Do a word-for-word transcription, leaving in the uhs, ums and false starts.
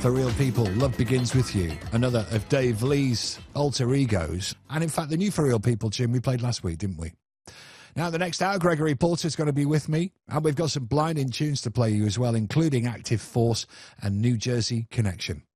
For Real People, Love Begins With You, another of Dave Lee's alter egos. And in fact, the new For Real People tune we played last week, didn't we? Now, the next hour, Gregory Porter's going to be with me, and we've got some blinding tunes to play you as well, including Active Force and New Jersey Connection.